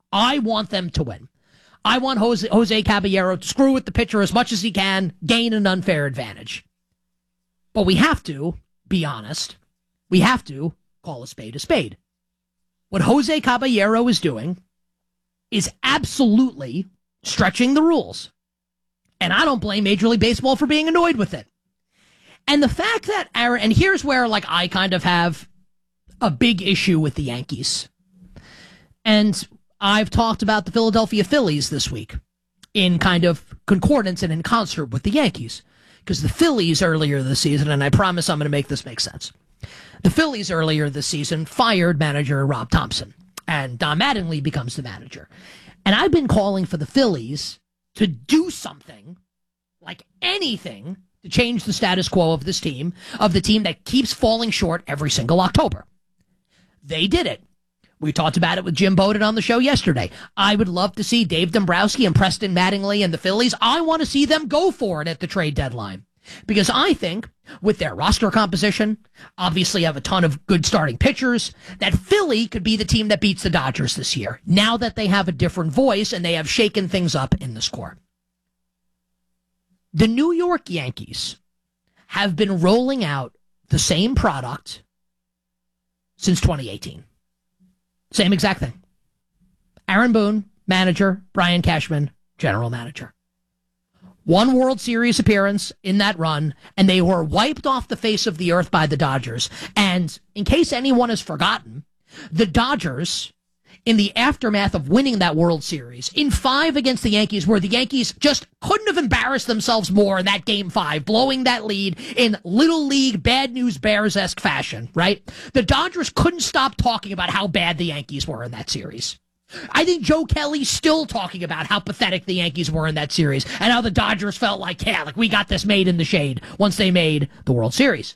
I want them to win. I want Jose Caballero to screw with the pitcher as much as he can, gain an unfair advantage. But we have to be honest. We have to call a spade a spade. What Jose Caballero is doing is absolutely stretching the rules. And I don't blame Major League Baseball for being annoyed with it. And the fact that Aaron, and here's where I kind of have a big issue with the Yankees. And I've talked about the Philadelphia Phillies this week in kind of concordance and in concert with the Yankees. Because the Phillies earlier this season, and I promise I'm going to make this make sense. The Phillies earlier this season fired manager Rob Thompson, and Don Mattingly becomes the manager. And I've been calling for the Phillies to do something, like anything, to change the status quo of this team, of the team that keeps falling short every single October. They did it. We talked about it with Jim Bowden on the show yesterday. I would love to see Dave Dombrowski and Preston Mattingly and the Phillies. I want to see them go for it at the trade deadline. Because I think with their roster composition, obviously have a ton of good starting pitchers, that Philly could be the team that beats the Dodgers this year, now that they have a different voice and they have shaken things up in this core. The New York Yankees have been rolling out the same product since 2018. Same exact thing. Aaron Boone, manager. Brian Cashman, general manager. One World Series appearance in that run, and they were wiped off the face of the earth by the Dodgers. And in case anyone has forgotten, the Dodgers, in the aftermath of winning that World Series, in 5 against the Yankees, where the Yankees just couldn't have embarrassed themselves more in that Game 5, blowing that lead in Little League Bad News Bears-esque fashion, right? The Dodgers couldn't stop talking about how bad the Yankees were in that series. I think Joe Kelly's still talking about how pathetic the Yankees were in that series and how the Dodgers felt like, yeah, like we got this made in the shade once they made the World Series.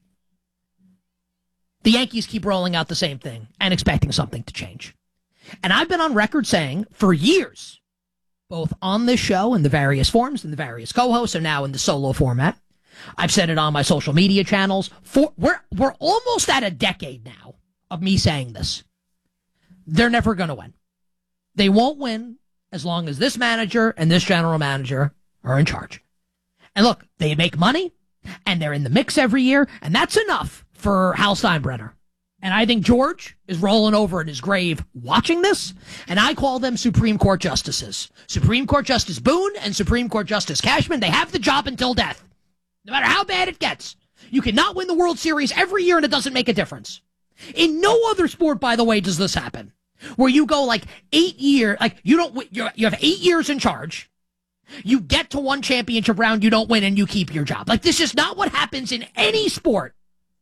The Yankees keep rolling out the same thing and expecting something to change. And I've been on record saying for years, both on this show in the various forms and the various co-hosts, and now in the solo format, I've said it on my social media channels. We're almost at a decade now of me saying this. They're never going to win. They won't win as long as this manager and this general manager are in charge. And look, they make money, and they're in the mix every year, and that's enough for Hal Steinbrenner. And I think George is rolling over in his grave watching this, and I call them Supreme Court justices. Supreme Court Justice Boone and Supreme Court Justice Cashman, they have the job until death, no matter how bad it gets. You cannot win the World Series every year, and it doesn't make a difference. In no other sport, by the way, does this happen, where you go like 8 years, like you have 8 years in charge, you get to one championship round, you don't win, and you keep your job. Like, this is not what happens in any sport.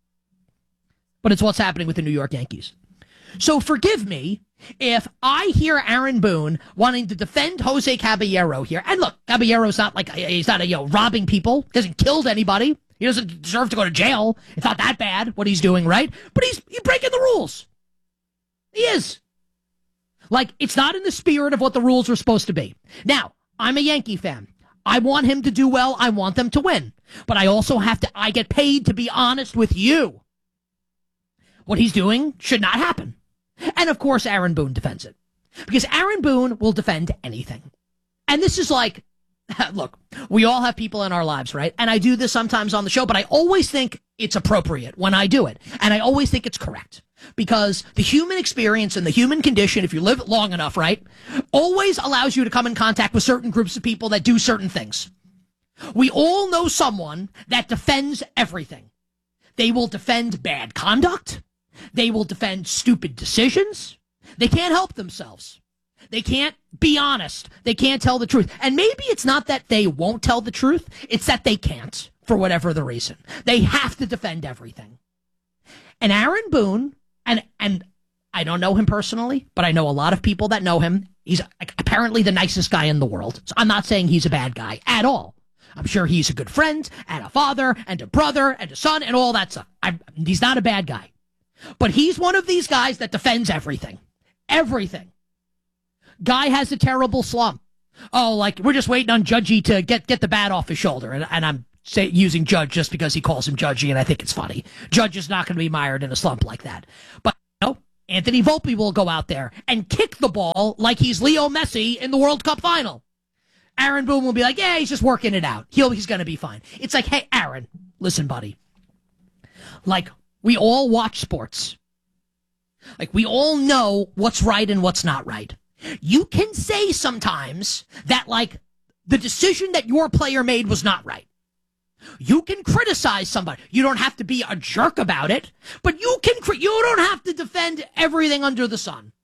But it's what's happening with the New York Yankees. So forgive me if I hear Aaron Boone wanting to defend Jose Caballero here. And look, Caballero's not like, he's not robbing people. He hasn't killed anybody. He doesn't deserve to go to jail. It's not that bad what he's doing, right? But he's breaking the rules. He is. Like, it's not in the spirit of what the rules are supposed to be. Now, I'm a Yankee fan. I want him to do well. I want them to win. But I also I get paid to be honest with you. What he's doing should not happen. And, of course, Aaron Boone defends it. Because Aaron Boone will defend anything. And this is like, look, we all have people in our lives, right? And I do this sometimes on the show, but I always think it's appropriate when I do it. And I always think it's correct. Because the human experience and the human condition, if you live it long enough, right, always allows you to come in contact with certain groups of people that do certain things. We all know someone that defends everything. They will defend bad conduct. They will defend stupid decisions. They can't help themselves. They can't be honest. They can't tell the truth. And maybe it's not that they won't tell the truth. It's that they can't, for whatever the reason. They have to defend everything. And Aaron Boone, and I don't know him personally, but I know a lot of people that know him. He's apparently the nicest guy in the world. So I'm not saying he's a bad guy at all. I'm sure he's a good friend and a father and a brother and a son and all that stuff. He's not a bad guy. But he's one of these guys that defends everything. Everything. Guy has a terrible slump. Oh, like, we're just waiting on Judgy to get the bat off his shoulder. And I'm using Judge just because he calls him Judgy, and I think it's funny. Judge is not going to be mired in a slump like that. But, Anthony Volpe will go out there and kick the ball like he's Leo Messi in the World Cup final. Aaron Boone will be like, yeah, he's just working it out. He's going to be fine. It's like, hey, Aaron, listen, buddy. Like, we all watch sports. Like, we all know what's right and what's not right. You can say sometimes that, like, the decision that your player made was not right. You can criticize somebody. You don't have to be a jerk about it, but you don't have to defend everything under the sun.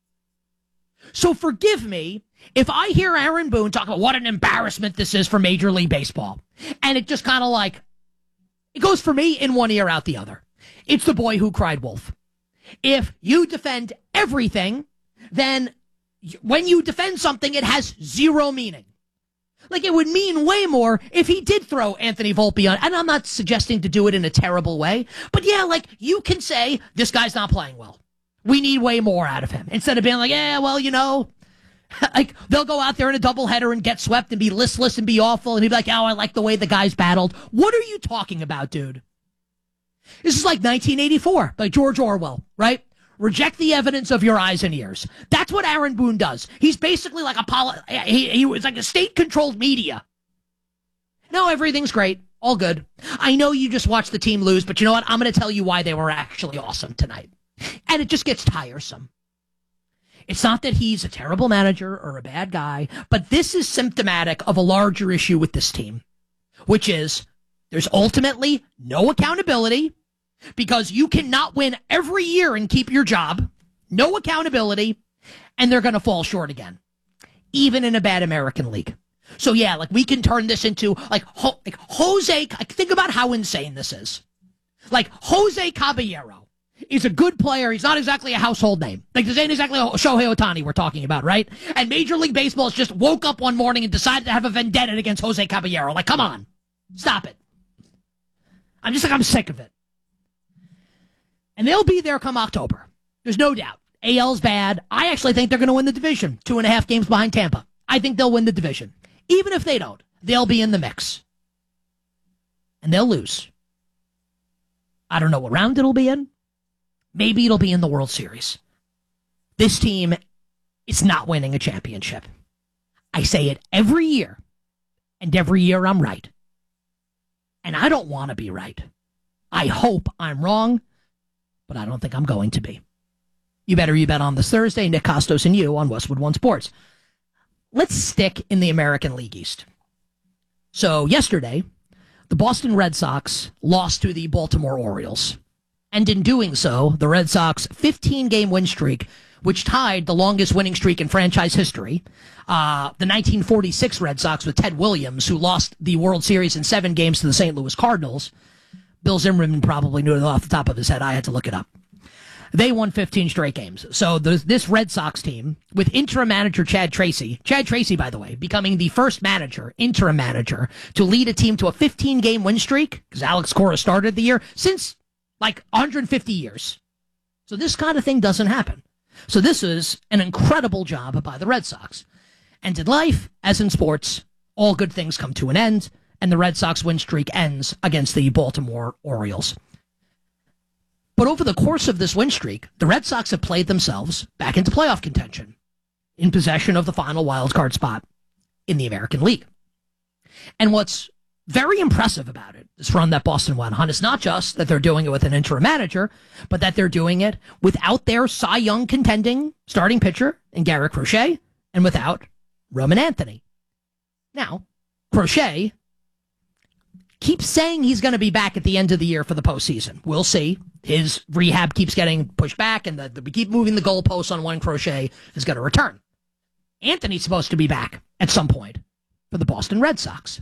So forgive me if I hear Aaron Boone talk about what an embarrassment this is for Major League Baseball, and it just kind of like, it goes for me in one ear out the other. It's the boy who cried wolf. If you defend everything, then when you defend something, it has zero meaning. Like, it would mean way more if he did throw Anthony Volpe on. And I'm not suggesting to do it in a terrible way. But yeah, like, you can say, this guy's not playing well. We need way more out of him. Instead of being like, yeah, well, you know, like, they'll go out there in a doubleheader and get swept and be listless and be awful. And he'd be like, oh, I like the way the guys battled. What are you talking about, dude? This is like 1984 by George Orwell, right? Reject the evidence of your eyes and ears. That's what Aaron Boone does. He's basically like he was like a state-controlled media. No, everything's great. All good. I know you just watched the team lose, but you know what? I'm going to tell you why they were actually awesome tonight. And it just gets tiresome. It's not that he's a terrible manager or a bad guy, but this is symptomatic of a larger issue with this team, which is there's ultimately no accountability. Because you cannot win every year and keep your job. No accountability. And they're going to fall short again. Even in a bad American league. So yeah, like, we can turn this into like Jose. Like, think about how insane this is. Like, Jose Caballero is a good player. He's not exactly a household name. Like, this ain't exactly Shohei Ohtani we're talking about, right? And Major League Baseball just woke up one morning and decided to have a vendetta against Jose Caballero. Like, come on. Stop it. I'm sick of it. And they'll be there come October. There's no doubt. AL's bad. I actually think they're going to win the division. 2.5 games behind Tampa. I think they'll win the division. Even if they don't, they'll be in the mix. And they'll lose. I don't know what round it'll be in. Maybe it'll be in the World Series. This team is not winning a championship. I say it every year. And every year I'm right. And I don't want to be right. I hope I'm wrong. But I don't think I'm going to be. You bet on this Thursday. Nick Costos and you on Westwood One Sports. Let's stick in the American League East. So yesterday, the Boston Red Sox lost to the Baltimore Orioles. And in doing so, the Red Sox 15-game win streak, which tied the longest winning streak in franchise history, the 1946 Red Sox with Ted Williams, who lost the World Series in 7 games to the St. Louis Cardinals. Bill Zimmerman probably knew it off the top of his head. I had to look it up. They won 15 straight games. So this Red Sox team, with interim manager Chad Tracy, by the way, becoming the first interim manager, to lead a team to a 15-game win streak, because Alex Cora started the year, since like 150 years. So this kind of thing doesn't happen. So this is an incredible job by the Red Sox. And in life, as in sports, all good things come to an end. And the Red Sox win streak ends against the Baltimore Orioles. But over the course of this win streak, the Red Sox have played themselves back into playoff contention, in possession of the final wildcard spot in the American League. And what's very impressive about it, this run that Boston went on, is not just that they're doing it with an interim manager, but that they're doing it without their Cy Young contending starting pitcher in Garrett Crochet, and without Roman Anthony. Now, Crochet keeps saying he's going to be back at the end of the year for the postseason. We'll see. His rehab keeps getting pushed back, and we keep moving the goalposts on when Crochet is going to return. Anthony's supposed to be back at some point for the Boston Red Sox.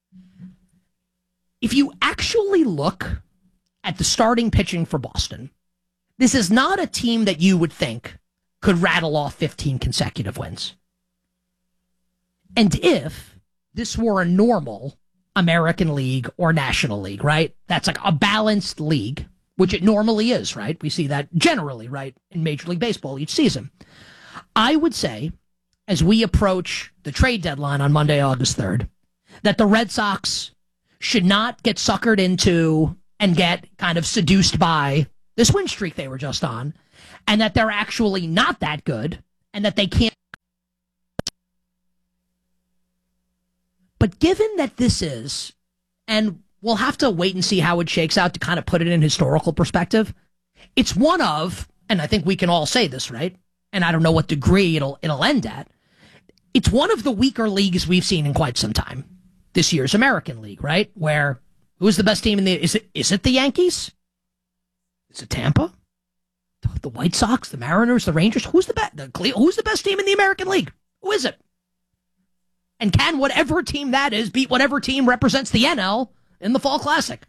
If you actually look at the starting pitching for Boston, this is not a team that you would think could rattle off 15 consecutive wins. And if this were a normal American League or National League, right? That's like a balanced league, which it normally is, right? We see that generally, right, in Major League Baseball each season. I would say, as we approach the trade deadline on Monday, August 3rd, that the Red Sox should not get suckered into and get kind of seduced by this win streak they were just on, and that they're actually not that good and that they can't. But given that this is, and we'll have to wait and see how it shakes out to kind of put it in historical perspective, it's one of, and I think we can all say this, right? And I don't know what degree it'll end at. It's one of the weaker leagues we've seen in quite some time. This year's American League, right? Where who's the best team in the? Is it the Yankees? Is it Tampa? The White Sox, the Mariners, the Rangers? Who's the best team in the American League? Who is it? And can whatever team that is beat whatever team represents the NL in the Fall Classic?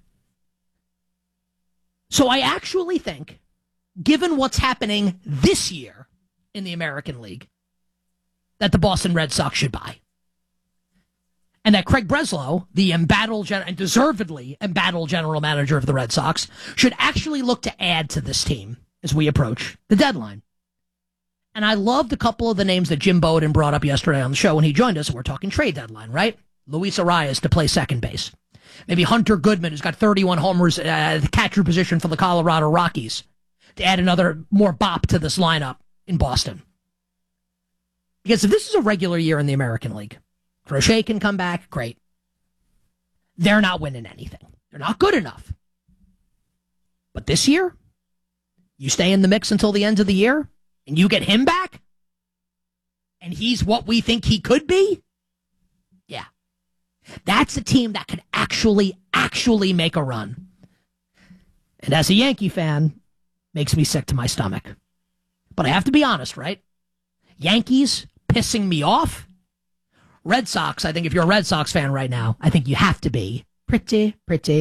So I actually think, given what's happening this year in the American League, that the Boston Red Sox should buy. And that Craig Breslow, the embattled and deservedly embattled general manager of the Red Sox, should actually look to add to this team as we approach the deadline. And I loved a couple of the names that Jim Bowden brought up yesterday on the show when he joined us. We're talking trade deadline, right? Luis Arias to play second base. Maybe Hunter Goodman, who's got 31 homers at the catcher position for the Colorado Rockies, to add another more bop to this lineup in Boston. Because if this is a regular year in the American League, Crochet can come back, great. They're not winning anything. They're not good enough. But this year, you stay in the mix until the end of the year, and you get him back, and he's what we think he could be? Yeah. That's a team that could actually make a run. And as a Yankee fan, makes me sick to my stomach. But I have to be honest, right? Yankees pissing me off. Red Sox, I think if you're a Red Sox fan right now, I think you have to be pretty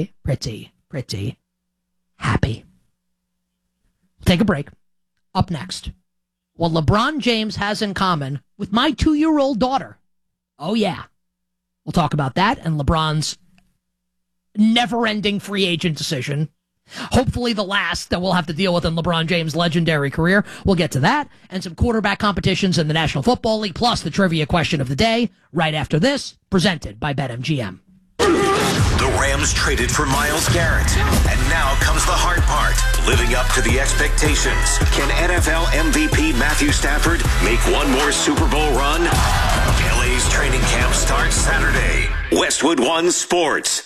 happy. Take a break. Up next, what LeBron James has in common with my 2-year-old daughter. Oh, yeah. We'll talk about that and LeBron's never-ending free agent decision. Hopefully the last that we'll have to deal with in LeBron James' legendary career. We'll get to that and some quarterback competitions in the National Football League, plus the trivia question of the day right after this, presented by BetMGM. The Rams traded for Myles Garrett, and now comes the hard part, living up to the expectations. Can NFL MVP Matthew Stafford make one more Super Bowl run? LA's training camp starts Saturday. Westwood One Sports.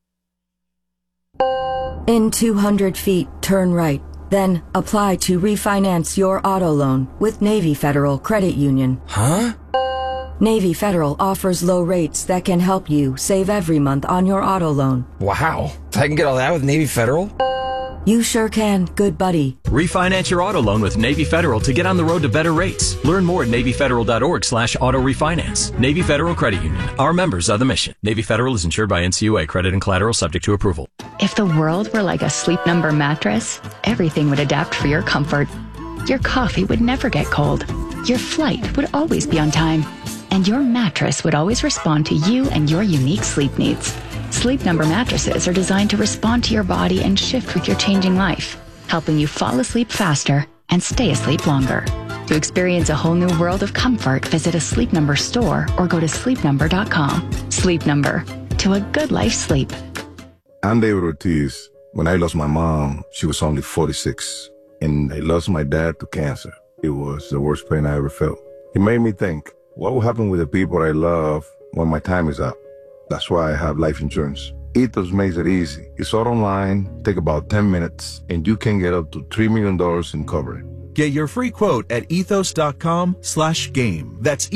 In 200 feet, turn right. Then apply to refinance your auto loan with Navy Federal Credit Union. Huh? Navy Federal offers low rates that can help you save every month on your auto loan. Wow. I can get all that with Navy Federal? You sure can, good buddy. Refinance your auto loan with Navy Federal to get on the road to better rates. Learn more at NavyFederal.org/auto refinance. Navy Federal Credit Union. Our members are the mission. Navy Federal is insured by NCUA. Credit and collateral subject to approval. If the world were like a Sleep Number mattress, everything would adapt for your comfort. Your coffee would never get cold. Your flight would always be on time. And your mattress would always respond to you and your unique sleep needs. Sleep Number mattresses are designed to respond to your body and shift with your changing life, helping you fall asleep faster and stay asleep longer. To experience a whole new world of comfort, visit a Sleep Number store or go to sleepnumber.com. Sleep Number, to a good life sleep. I'm David Ortiz. When I lost my mom, she was only 46, and I lost my dad to cancer. It was the worst pain I ever felt. It made me think, what will happen with the people I love when my time is up? That's why I have life insurance. Ethos makes it easy. It's all online, take about 10 minutes, and you can get up to $3 million in coverage. Get your free quote at ethos.com/game. That's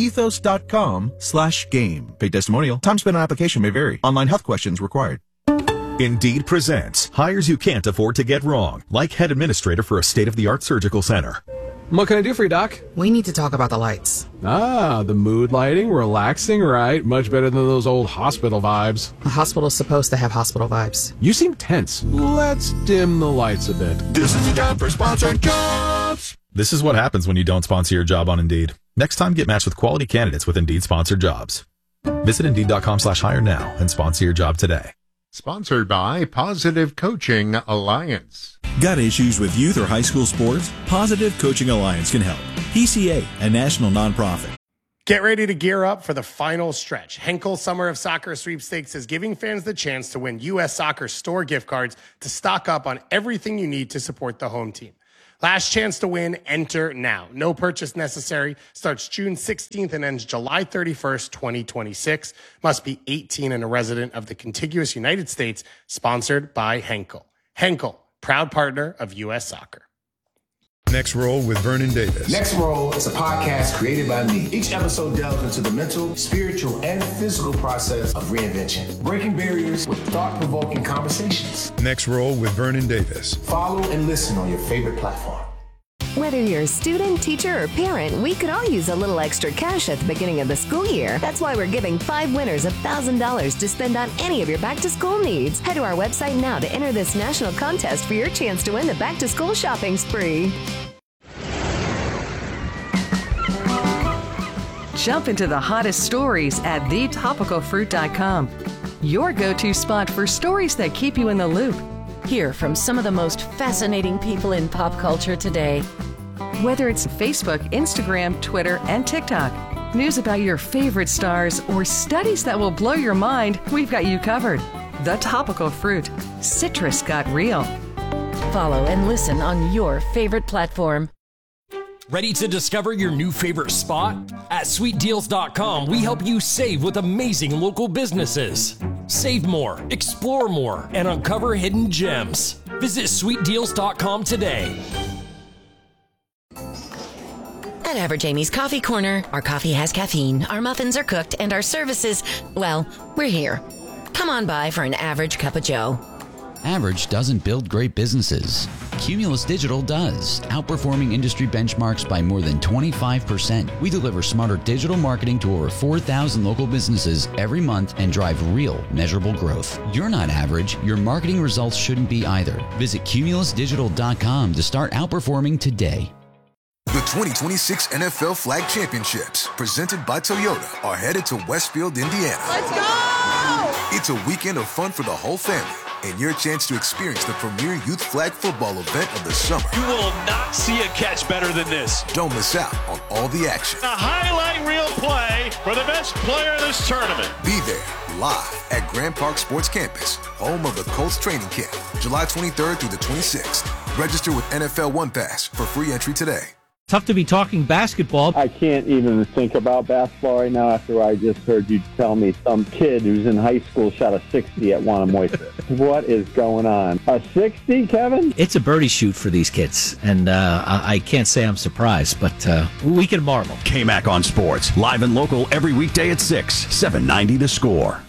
ethos.com/game. Paid testimonial. Time spent on application may vary. Online health questions required. Indeed presents hires you can't afford to get wrong, like head administrator for a state-of-the-art surgical center. What can I do for you, Doc? We need to talk about the lights. Ah, the mood lighting, relaxing, right? Much better than those old hospital vibes. A hospital's supposed to have hospital vibes. You seem tense. Let's dim the lights a bit. This is the time for sponsored jobs. This is what happens when you don't sponsor your job on Indeed. Next time, get matched with quality candidates with Indeed sponsored jobs. Visit Indeed.com/hire now and sponsor your job today. Sponsored by Positive Coaching Alliance. Got issues with youth or high school sports? Positive Coaching Alliance can help. PCA, a national nonprofit. Get ready to gear up for the final stretch. Henkel Summer of Soccer Sweepstakes is giving fans the chance to win U.S. Soccer store gift cards to stock up on everything you need to support the home team. Last chance to win, enter now. No purchase necessary. Starts June 16th and ends July 31st, 2026. Must be 18 and a resident of the contiguous United States. Sponsored by Henkel. Henkel, proud partner of U.S. Soccer. Next Roll with Vernon Davis. Next Roll is a podcast created by me. Each episode delves into the mental, spiritual, and physical process of reinvention, breaking barriers with thought-provoking conversations. Next Roll with Vernon Davis. Follow and listen on your favorite platform. Whether you're a student, teacher, or parent, we could all use a little extra cash at the beginning of the school year. That's why we're giving 5 winners $1,000 to spend on any of your back-to-school needs. Head to our website now to enter this national contest for your chance to win the back-to-school shopping spree. Jump into the hottest stories at thetopicalfruit.com. Your go-to spot for stories that keep you in the loop. Hear from some of the most fascinating people in pop culture today. Whether it's Facebook, Instagram, Twitter, and TikTok, news about your favorite stars, or studies that will blow your mind, we've got you covered. The Topical Fruit. Citrus got real. Follow and listen on your favorite platform. Ready to discover your new favorite spot? At sweetdeals.com, we help you save with amazing local businesses. Save more, explore more, and uncover hidden gems. Visit sweetdeals.com today. At Average Amy's Coffee Corner, our coffee has caffeine, our muffins are cooked, and our services, well, we're here. Come on by for an average cup of joe. Average doesn't build great businesses. Cumulus Digital does, outperforming industry benchmarks by more than 25%. We deliver smarter digital marketing to over 4,000 local businesses every month and drive real, measurable growth. You're not average. Your marketing results shouldn't be either. Visit cumulusdigital.com to start outperforming today. The 2026 NFL Flag Championships, presented by Toyota, are headed to Westfield, Indiana. Let's go! It's a weekend of fun for the whole family, and your chance to experience the premier youth flag football event of the summer. You will not see a catch better than this. Don't miss out on all the action. A highlight reel play for the best player in this tournament. Be there, live at Grand Park Sports Campus, home of the Colts training camp, July 23rd through the 26th. Register with NFL One Pass for free entry today. Tough to be talking basketball. I can't even think about basketball right now after I just heard you tell me some kid who's in high school shot a 60 at Wannamoisa. What is going on? A 60, Kevin? It's a birdie shoot for these kids, and I can't say I'm surprised, but we can marvel. KMAC on Sports, live and local every weekday at 6, 790 The Score.